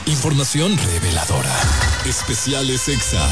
Información reveladora. Especiales Exa.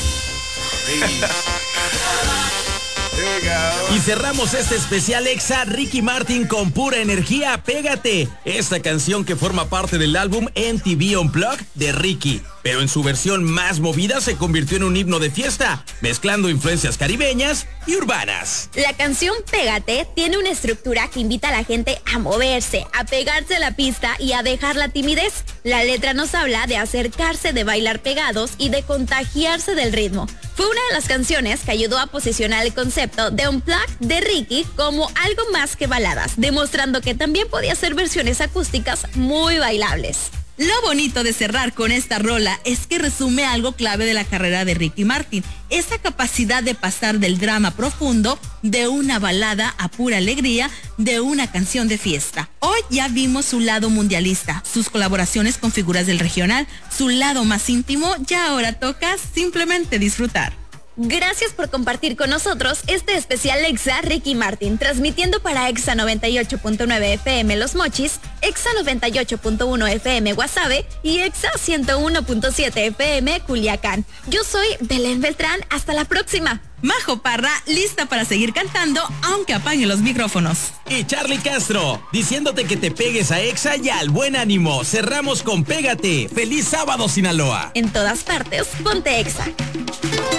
Y cerramos este especial Exa Ricky Martin con Pura Energía, Pégate. Esta canción que forma parte del álbum MTV Unplugged de Ricky, pero en su versión más movida se convirtió en un himno de fiesta, mezclando influencias caribeñas y urbanas. La canción Pégate tiene una estructura que invita a la gente a moverse, a pegarse a la pista y a dejar la timidez. La letra nos habla de acercarse, de bailar pegados y de contagiarse del ritmo. Fue una de las canciones que ayudó a posicionar el concepto de Unplugged de Ricky como algo más que baladas, demostrando que también podía hacer versiones acústicas muy bailables. Lo bonito de cerrar con esta rola es que resume algo clave de la carrera de Ricky Martin, esa capacidad de pasar del drama profundo de una balada a pura alegría de una canción de fiesta. Hoy ya vimos su lado mundialista, sus colaboraciones con figuras del regional, su lado más íntimo, ya ahora toca simplemente disfrutar. Gracias por compartir con nosotros este especial Exa Ricky Martin, transmitiendo para Exa 98.9 FM Los Mochis, Exa 98.1 FM Guasave y Exa 101.7 FM Culiacán. Yo soy Belén Beltrán, hasta la próxima. Majo Parra, lista para seguir cantando, aunque apaguen los micrófonos. Y Charlie Castro, diciéndote que te pegues a Exa y al buen ánimo. Cerramos con Pégate. ¡Feliz sábado, Sinaloa! En todas partes, ponte Exa.